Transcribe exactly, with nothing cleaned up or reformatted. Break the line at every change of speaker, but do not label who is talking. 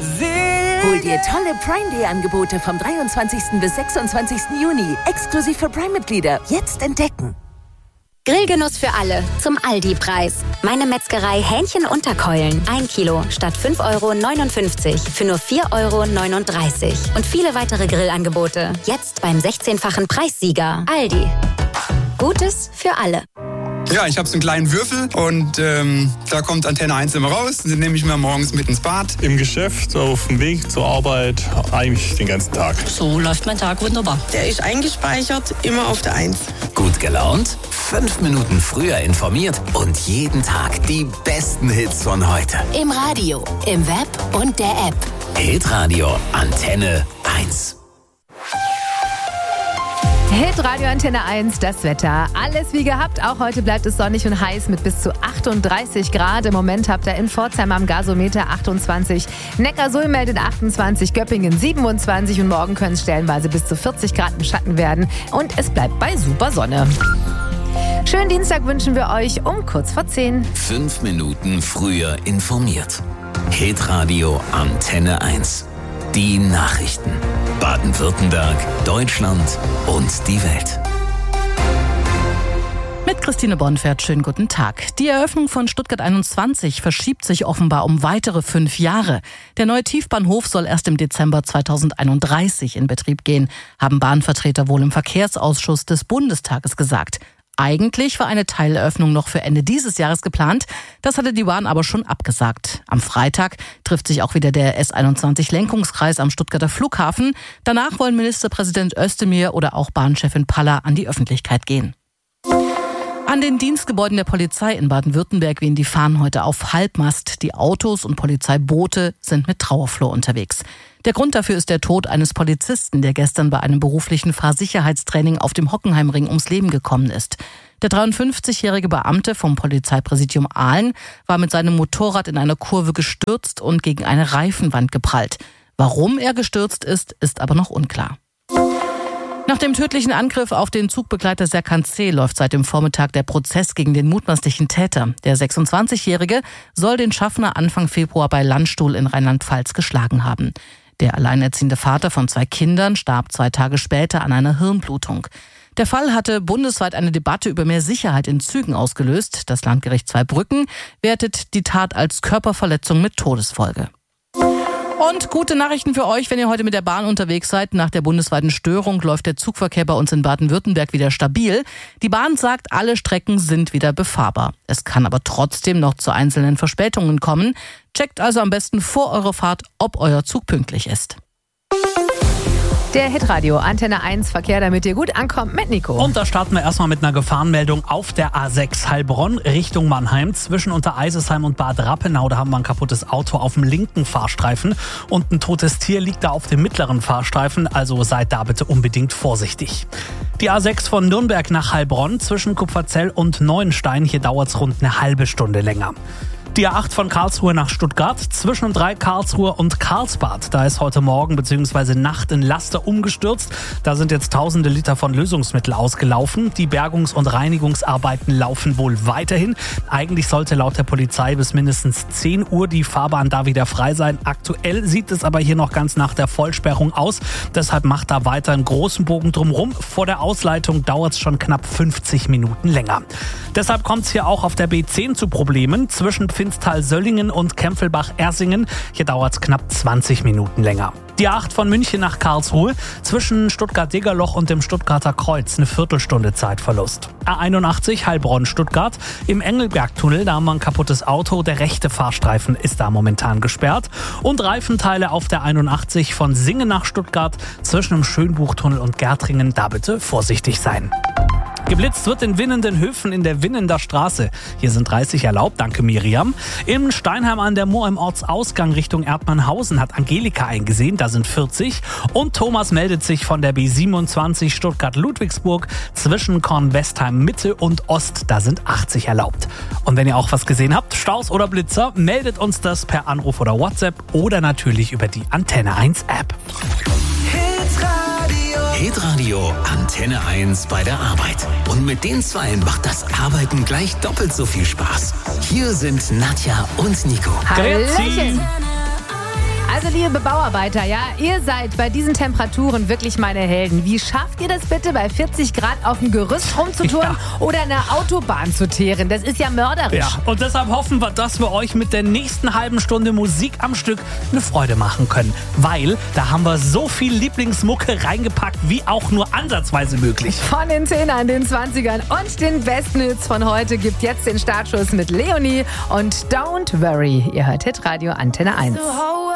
Hol dir tolle Prime Day Angebote vom dreiundzwanzigsten bis sechsundzwanzigsten Juni. Exklusiv für Prime-Mitglieder. Jetzt entdecken.
Grillgenuss für alle zum Aldi-Preis. Meine Metzgerei Hähnchen-Unterkeulen. Ein Kilo statt fünf Euro neunundfünfzig für nur vier Euro neununddreißig. Und viele weitere Grillangebote. Jetzt beim sechzehnfachen Preissieger. Aldi. Gutes für alle.
Ja, ich habe so einen kleinen Würfel und ähm, da kommt Antenne eins immer raus. Den nehme ich mir morgens mit ins Bad.
Im Geschäft, auf dem Weg zur Arbeit, eigentlich den ganzen Tag.
So läuft mein Tag wunderbar.
Der ist eingespeichert, immer auf der eins.
Gut gelaunt, fünf Minuten früher informiert und jeden Tag die besten Hits von heute.
Im Radio, im Web und der App.
Hitradio Antenne eins.
Hitradio Antenne eins, das Wetter. Alles wie gehabt. Auch heute bleibt es sonnig und heiß mit bis zu achtunddreißig Grad. Im Moment habt ihr in Pforzheim am Gasometer achtundzwanzig. Neckarsulm meldet achtundzwanzig, Göppingen siebenundzwanzig und morgen können es stellenweise bis zu vierzig Grad im Schatten werden. Und es bleibt bei super Sonne. Schönen Dienstag wünschen wir euch um kurz vor zehn.
Fünf Minuten früher informiert. Hitradio Antenne eins. Die Nachrichten. Baden-Württemberg, Deutschland und die Welt.
Mit Christine Bonfert, schönen guten Tag. Die Eröffnung von Stuttgart einundzwanzig verschiebt sich offenbar um weitere fünf Jahre. Der neue Tiefbahnhof soll erst im Dezember zweitausendeinunddreißig in Betrieb gehen, haben Bahnvertreter wohl im Verkehrsausschuss des Bundestages gesagt. Eigentlich war eine Teileröffnung noch für Ende dieses Jahres geplant. Das hatte die Bahn aber schon abgesagt. Am Freitag trifft sich auch wieder der S einundzwanzig Lenkungskreis am Stuttgarter Flughafen. Danach wollen Ministerpräsident Özdemir oder auch Bahnchefin Paller an die Öffentlichkeit gehen. An den Dienstgebäuden der Polizei in Baden-Württemberg wehen die Fahnen heute auf Halbmast. Die Autos und Polizeiboote sind mit Trauerflor unterwegs. Der Grund dafür ist der Tod eines Polizisten, der gestern bei einem beruflichen Fahrsicherheitstraining auf dem Hockenheimring ums Leben gekommen ist. Der dreiundfünfzigjährige Beamte vom Polizeipräsidium Aalen war mit seinem Motorrad in einer Kurve gestürzt und gegen eine Reifenwand geprallt. Warum er gestürzt ist, ist aber noch unklar. Nach dem tödlichen Angriff auf den Zugbegleiter Serkan C. läuft seit dem Vormittag der Prozess gegen den mutmaßlichen Täter. Der sechsundzwanzigjährige soll den Schaffner Anfang Februar bei Landstuhl in Rheinland-Pfalz geschlagen haben. Der alleinerziehende Vater von zwei Kindern starb zwei Tage später an einer Hirnblutung. Der Fall hatte bundesweit eine Debatte über mehr Sicherheit in Zügen ausgelöst. Das Landgericht Zweibrücken wertet die Tat als Körperverletzung mit Todesfolge. Und gute Nachrichten für euch, wenn ihr heute mit der Bahn unterwegs seid. Nach der bundesweiten Störung läuft der Zugverkehr bei uns in Baden-Württemberg wieder stabil. Die Bahn sagt, alle Strecken sind wieder befahrbar. Es kann aber trotzdem noch zu einzelnen Verspätungen kommen. Checkt also am besten vor eurer Fahrt, ob euer Zug pünktlich ist.
Der Hitradio Antenne eins Verkehr, damit ihr gut ankommt mit Nico.
Und da starten wir erstmal mit einer Gefahrenmeldung auf der A sechs Heilbronn Richtung Mannheim. Zwischen Untereisesheim und Bad Rappenau, da haben wir ein kaputtes Auto auf dem linken Fahrstreifen. Und ein totes Tier liegt da auf dem mittleren Fahrstreifen, also seid da bitte unbedingt vorsichtig. Die A sechs von Nürnberg nach Heilbronn zwischen Kupferzell und Neuenstein, hier dauert es rund eine halbe Stunde länger. Die A acht von Karlsruhe nach Stuttgart, zwischen M drei Karlsruhe und Karlsbad. Da ist heute Morgen bzw. Nacht ein Laster umgestürzt. Da sind jetzt tausende Liter von Lösungsmittel ausgelaufen. Die Bergungs- und Reinigungsarbeiten laufen wohl weiterhin. Eigentlich sollte laut der Polizei bis mindestens zehn Uhr die Fahrbahn da wieder frei sein. Aktuell sieht es aber hier noch ganz nach der Vollsperrung aus. Deshalb macht da weiter einen großen Bogen drumherum. Vor der Ausleitung dauert es schon knapp fünfzig Minuten länger. Deshalb kommt es hier auch auf der B zehn zu Problemen zwischen Pfinztal-Söllingen und Kempfelbach-Ersingen. Hier dauert es knapp zwanzig Minuten länger. Die A acht von München nach Karlsruhe zwischen Stuttgart-Degerloch und dem Stuttgarter Kreuz eine Viertelstunde Zeitverlust. A einundachtzig Heilbronn-Stuttgart im Engelbergtunnel, da haben wir ein kaputtes Auto. Der rechte Fahrstreifen ist da momentan gesperrt. Und Reifenteile auf der einundachtzig von Singen nach Stuttgart zwischen dem Schönbuchtunnel und Gärtringen. Da bitte vorsichtig sein. Geblitzt wird in Winnenden-Höfen in der Winnender Straße. Hier sind dreißig erlaubt, danke Miriam. Im Steinheim an der Moor im Ortsausgang Richtung Erdmannhausen hat Angelika eingesehen, da sind vierzig. Und Thomas meldet sich von der B siebenundzwanzig Stuttgart-Ludwigsburg zwischen Kornwestheim-Mitte und Ost, da sind achtzig erlaubt. Und wenn ihr auch was gesehen habt, Staus oder Blitzer, meldet uns das per Anruf oder WhatsApp oder natürlich über die Antenne eins App.
Hitradio Antenne eins bei der Arbeit. Und mit den Zweien macht das Arbeiten gleich doppelt so viel Spaß. Hier sind Nadja und Nico.
Hallöchen. Also liebe Bauarbeiter, ja, ihr seid bei diesen Temperaturen wirklich meine Helden. Wie schafft ihr das bitte, bei vierzig Grad auf dem Gerüst rumzutouren
Ja.
oder eine Autobahn zu teeren? Das ist ja mörderisch.
Ja, und deshalb hoffen wir, dass wir euch mit der nächsten halben Stunde Musik am Stück eine Freude machen können. Weil da haben wir so viel Lieblingsmucke reingepackt, wie auch nur ansatzweise möglich.
Von den Zehnern, den Zwanzigern und den besten Hits von heute gibt jetzt den Startschuss mit Leonie und Don't Worry. Ihr hört Hitradio Antenne eins.